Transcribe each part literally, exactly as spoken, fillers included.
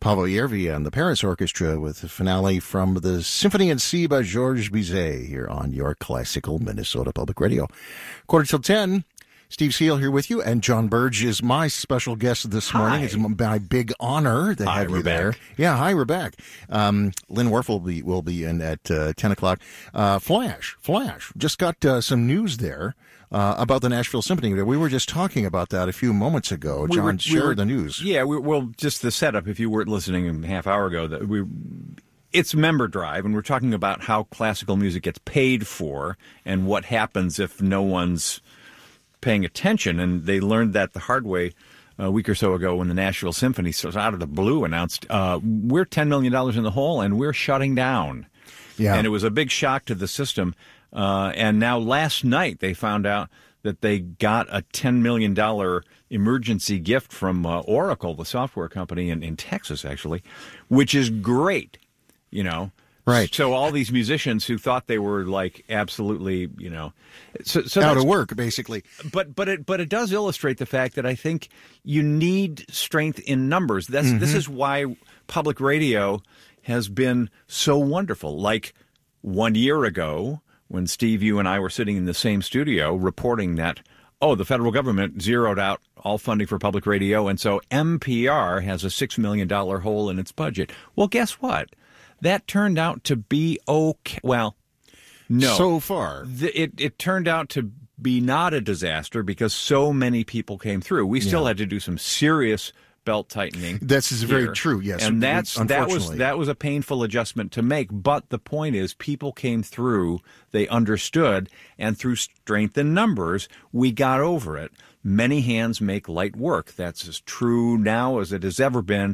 Paavo Järvi and the Paris Orchestra with the finale from the Symphony in C by Georges Bizet here on your classical Minnesota Public Radio. Quarter till ten. Steve Seal here with you, and John Burge is my special guest this morning. Hi. It's my big honor to Hi, have we're you there. back. Yeah, hi, we're back. Um, Lynn Worf will be will be in at uh, ten o'clock. Uh, Flash, Flash, just got uh, some news there uh, about the Nashville Symphony. We were just talking about that a few moments ago. We John, were- we share were- the news. Yeah, we, well, just the setup, if you weren't listening a half hour ago, that we it's Member Drive, and we're talking about how classical music gets paid for and what happens if no one's paying attention. And they learned that the hard way a week or so ago when the Nashville Symphony, sort of out of the blue, announced, uh, we're ten million dollars in the hole and we're shutting down. Yeah. And it was a big shock to the system. Uh, and now last night they found out that they got a ten million dollars emergency gift from uh, Oracle, the software company in, in Texas, actually, which is great, you know. Right. So all these musicians who thought they were like absolutely, you know, so, so Out that's- of work, basically. But but it but it does illustrate the fact that I think you need strength in numbers. That's Mm-hmm. this is why public radio has been so wonderful. Like one year ago, when Steve, you and I were sitting in the same studio reporting that, oh, the federal government zeroed out all funding for public radio, and so N P R has a six million dollars hole in its budget. Well, guess what? That turned out to be okay. Well, no. So far. The, it, it turned out to be not a disaster because so many people came through. We still Yeah. had to do some serious belt tightening. This is very here. true, yes, And that's that was unfortunately. that was a painful adjustment to make. But the point is, people came through, they understood, and through strength in numbers, we got over it. Many hands make light work. That's as true now as it has ever been.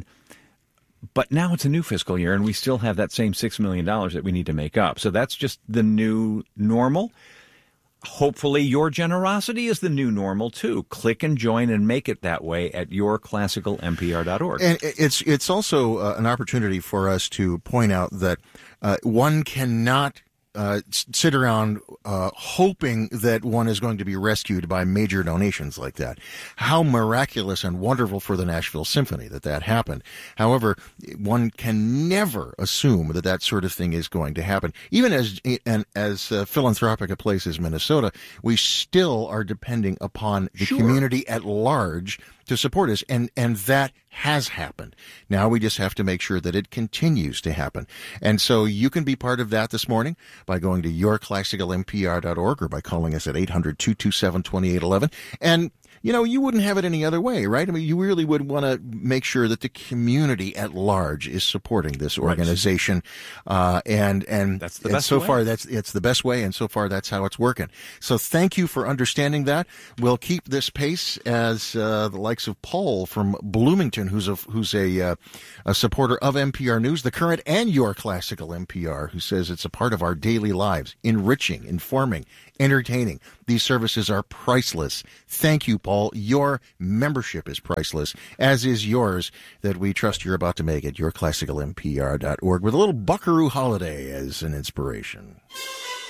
But now it's a new fiscal year, and we still have that same six million dollars that we need to make up. So that's just the new normal. Hopefully your generosity is the new normal, too. Click and join and make it that way at your classical N P R dot org. And it's it's also uh, an opportunity for us to point out that uh, one cannot uh, s- sit around uh, hoping that one is going to be rescued by major donations like that. How miraculous and wonderful for the Nashville Symphony that that happened. However, one can never assume that that sort of thing is going to happen. Even as and as uh, philanthropic a place as Minnesota, we still are depending upon the Sure. community at large to support us, and and that has happened. Now we just have to make sure that it continues to happen. And so you can be part of that this morning by going to your classical N P R dot org or by calling us at eight hundred, two two seven, two eight one one. And you know, you wouldn't have it any other way, right? I mean, you really would want to make sure that the community at large is supporting this organization, uh, and and That's the and best so way. far that's it's the best way, and so far that's how it's working. So thank you for understanding that. We'll keep this pace as uh, the likes of Paul from Bloomington, who's a who's a uh, a supporter of N P R News, the current and your classical N P R, who says it's a part of our daily lives, enriching, informing, entertaining. These services are priceless. Thank you, Paul. Your membership is priceless, as is yours that we trust you're about to make at your classical N P R dot org with a little Buckaroo holiday as an inspiration.